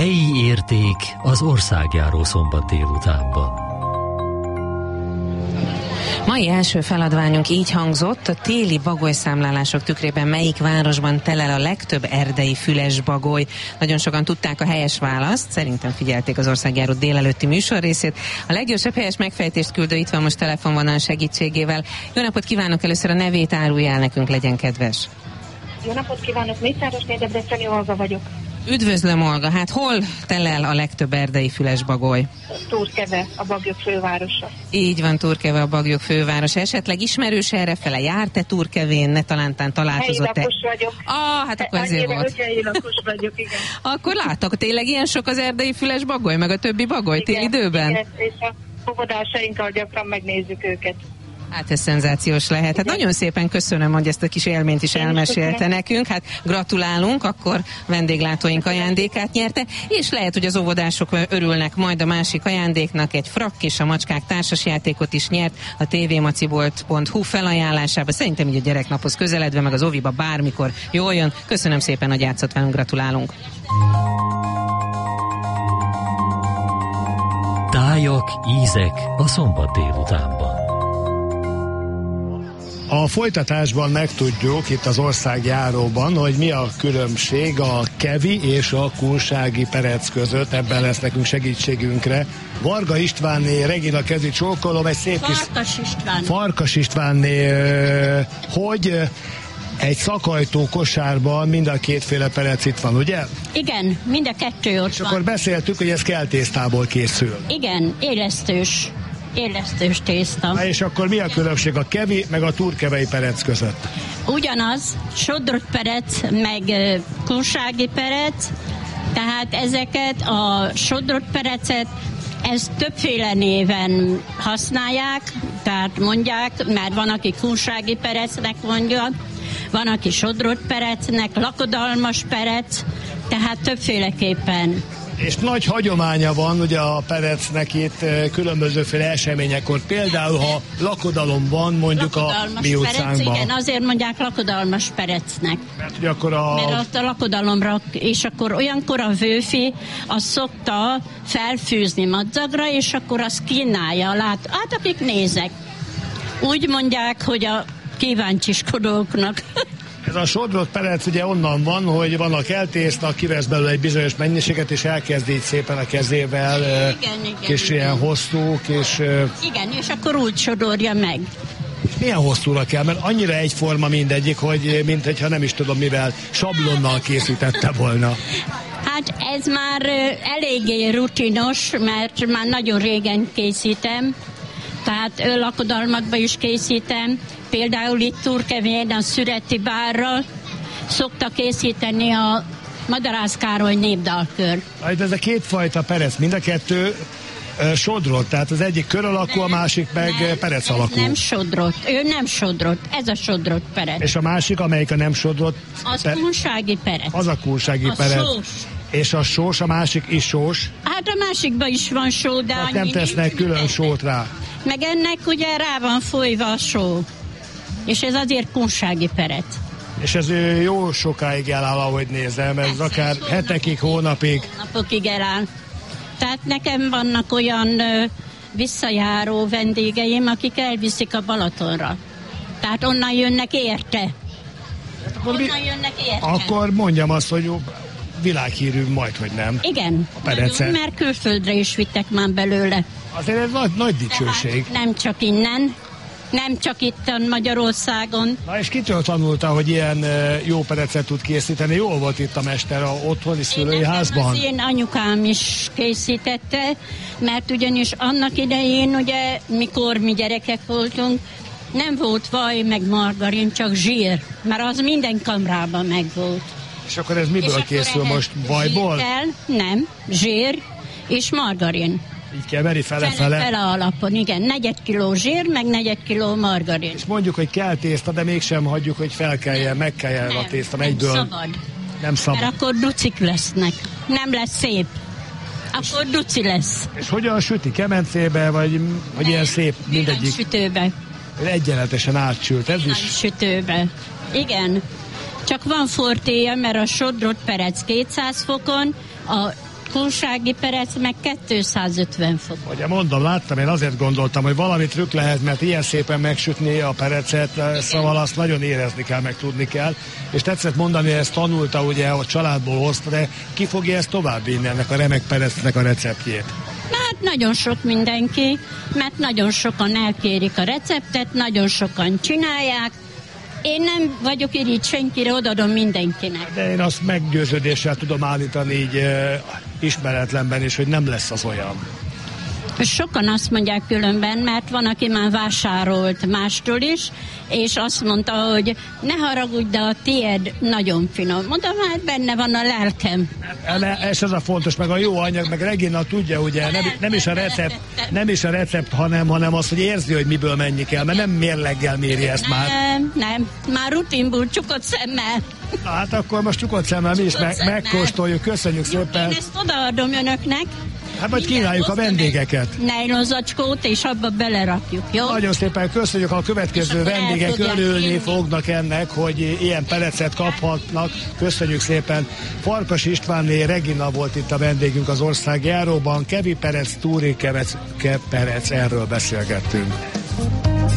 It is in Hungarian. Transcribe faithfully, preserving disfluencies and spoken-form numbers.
Helyi érték az országjáró szombat délutánban. Mai első feladványunk így hangzott: a téli bagolyszámlálások tükrében melyik városban telel a legtöbb erdei füles bagoly? Nagyon sokan tudták a helyes választ, szerintem figyelték az országjáró délelőtti műsorrészét. A leggyorsabb helyes megfejtést küldő itt van most telefonvonal segítségével. Jó napot kívánok, először a nevét árulja el nekünk, legyen kedves. Jó napot kívánok, Mészárosné Debreceni Olga vagyok. Üdvözlöm, Olga, hát hol telel a legtöbb erdei füles bagoly? Turkeve, a Baglyok fővárosa. Így van, Turkeve a Baglyok fővárosa. Esetleg ismerős errefele? Járt-e Turkevén, ne talántán találkozott-e? Helyi lakos vagyok. Ah, hát akkor ezért Annyira, volt. helyi lakos vagyok, igen. Akkor láttak, tényleg ilyen sok az erdei füles bagoly, meg a többi bagoly Igen, téli időben? Igen, és a fogadásainkkal gyakran megnézzük őket. Hát ez szenzációs lehet. Hát nagyon szépen köszönöm, hogy ezt a kis élményt is elmesélte nekünk. Hát gratulálunk, akkor vendéglátóink ajándékát nyerte, és lehet, hogy az óvodások örülnek majd a másik ajándéknak. Egy frakk és a macskák társasjátékot is nyert a tvmacibolt pont hu felajánlásába. Szerintem így a gyereknaphoz közeledve, meg az oviba bármikor jól jön. Köszönöm szépen, hogy játszott velünk, gratulálunk. Tájak, ízek a szombat délutánban. A folytatásban megtudjuk itt az országjáróban, hogy mi a különbség a kevi és a kunsági perec között. Ebben lesz nekünk segítségünkre Varga Istvánné, Regina, kezi csókolom, egy szép kis... Farkas István. Farkas Istvánné, hogy egy szakajtó kosárban mind a kétféle perec itt van, ugye? Igen, mind a kettő ott és van. akkor beszéltük, hogy ez keltésztából készül. Igen, élesztős. Élesztős tészta. Na és akkor mi a különbség a kevi meg a turkevei perec között? Ugyanaz, sodrott perec, meg kunsági perec, tehát ezeket a sodrott perecet, ezt többféle néven használják, tehát mondják, mert van, aki kunsági perecnek mondja, van, aki sodrott perecnek, lakodalmas perec, tehát többféleképpen. És nagy hagyománya van ugye a perecnek itt különbözőféle eseményekor. Például, ha lakodalom van mondjuk lakodalmas a mi utcánkban. Igen, azért mondják lakodalmas perecnek. Mert ugye akkor a... Mert ott a lakodalomra, és akkor olyankor a vőfi azt szokta felfűzni madzagra, és akkor azt kínálja. Lát, hát akik nézek. Úgy mondják, hogy a kíváncsiskodóknak. Ez a sodrott perec ugye onnan van, hogy van a keltészta, kivesz belőle egy bizonyos mennyiséget, és elkezd így szépen a kezével, igen, igen, kis igen. ilyen hosszú, kis... Igen, és akkor úgy sodorja meg. És milyen hosszúra kell? Mert annyira egyforma mindegyik, hogy mint hogyha nem is tudom mivel, sablonnal készítette volna. Hát ez már eléggé rutinos, mert már nagyon régen készítem, tehát lakodalmakba is készítem. Például itt Turkevén a Szüreti Bárral szokta készíteni a Madarász Károly népdalkör. Ez a kétfajta perec, mind a kettő uh, sodrott, tehát az egyik kör alakú, a másik meg nem, perec alakú. Nem sodrott, ő nem sodrott, ez a sodrott perec. És a másik, amelyik a nem sodrott? Az per... kunsági perec. Az a kunsági a perec. Sós. És a sós, a másik is sós? Hát a másikban is van só, de hát annyi nem tesznek nincs, külön sót rá. Meg ennek ugye rá van folyva a só. És ez azért kunsági perec. És ez jó sokáig eláll, ahogy nézem, ez Persze, akár hetekig, hónapig. Hónapokig eláll. Tehát nekem vannak olyan ö, visszajáró vendégeim, akik elviszik a Balatonra. Tehát onnan jönnek érte. Akkor, onnan mi, jönnek érte. Akkor mondjam azt, hogy világhírű majd, hogy nem. Igen, nagyon, mert külföldre is vittek már belőle. Azért ez nagy, nagy dicsőség. Hát nem csak innen. Nem csak itt Magyarországon. Na és kitől tanulta, hogy ilyen jó perecet tud készíteni? Jól volt itt a mester a otthoni szülői házban? Az én anyukám is készítette, mert ugyanis annak idején, ugye, mikor mi gyerekek voltunk, nem volt vaj meg margarin, csak zsír, mert az minden kamrában megvolt. És akkor ez miből és készül most? Vajból? Kell, nem, zsír és margarin. Így kell veri fele-fele? Fele alapon, igen. Negyed kiló zsír, meg negyed kiló margarin. És mondjuk, hogy kell tészta, de mégsem hagyjuk, hogy felkeljen, megkeljen a tészta egyből. Nem szabad. Nem szabad. Mert akkor ducik lesznek. Nem lesz szép. Akkor duci lesz. És hogyan süti? Kemencébe, vagy, vagy ilyen szép mindegyik? Sütőbe. Egyenletesen átsült, ez is? Sütőbe. Igen. Csak van fortéja, mert a sodrott perec kétszáz fokon, a kunsági perec meg kétszázötven fok. Ugye mondom, láttam, én azért gondoltam, hogy valami trükk lehet, mert ilyen szépen megsütni a perecet, szóval azt nagyon érezni kell, meg tudni kell. És tetszett mondani, hogy ezt tanulta ugye a családból hozta, de ki fogja ezt továbbvinni, ennek a remek perecnek a receptjét? Hát nagyon sok mindenki, mert nagyon sokan elkérik a receptet, nagyon sokan csinálják. Én nem vagyok irigy senkire, odaadom mindenkinek. De én azt meggyőződéssel tudom állítani így uh, ismeretlenben is, hogy nem lesz az olyan. Sokan azt mondják különben, mert van, aki már vásárolt mástól is, és azt mondta, hogy ne haragudj, de a tiéd nagyon finom. Mondom, hát benne van a lelkem. Ez az a fontos, meg a jó anyag, meg Regina tudja, ugye, nem, nem, is a recept, nem is a recept, hanem, hanem az, hogy érzi, hogy miből mennyi kell, mert nem mérleggel méri ezt már. Nem, nem, már rutinból, csukott szemmel. Na, hát akkor most csukott szemmel mi is meg, megkóstoljuk, köszönjük Jó, szépen. én ezt odaadom önöknek. Hát majd kínáljuk a vendégeket. Nejlonzacskót, és abba belerakjuk, jó? Nagyon szépen köszönjük, a következő vendégek örülni fognak ennek, hogy ilyen perecet kaphatnak. Köszönjük szépen. Farkas Istvánné Regina volt itt a vendégünk az országjáróban. Kevi Perec, Túri Perec, erről beszélgettünk.